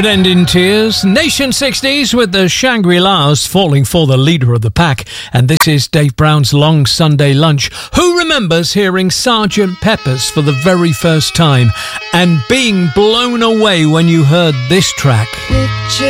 would end in tears. Nation 60s with the Shangri-Las falling for the leader of the pack. And this is Dave Brown's Long Sunday Lunch. Who remembers hearing Sgt. Pepper's for the very first time and being blown away when you heard this track? Picture